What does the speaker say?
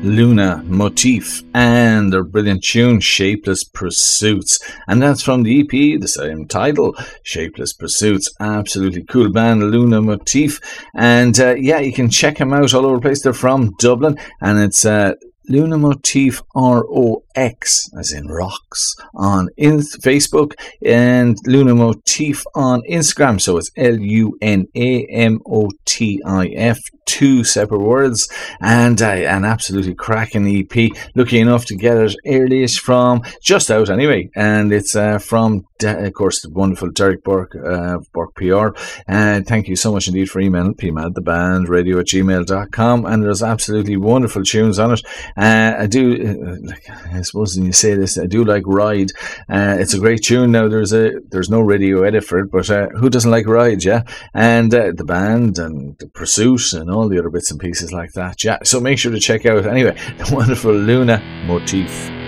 Luna Motif and their brilliant tune Shapeless Pursuits, and that's from the EP, the same title, Shapeless Pursuits. Absolutely cool band, Luna Motif, and you can check them out all over the place. They're from Dublin, and it's Luna Motif ROX, as in rocks, on Facebook, and Luna Motif on Instagram. So it's LUNAMOTIF, 2 separate words, and an absolutely cracking EP. Lucky enough to get it earliest from just out anyway, and it's from of course the wonderful Derek Burke of Burke PR. Thank you so much indeed for emailing pmadthebandradio@gmail.com, and there's absolutely wonderful tunes on it. I suppose when you say this, I do like Ride. It's a great tune. Now there's no radio edit for it, but who doesn't like Ride, yeah? And the band and the Pursuit and all the other bits and pieces like that, yeah. So make sure to check out anyway the wonderful Luna Motif.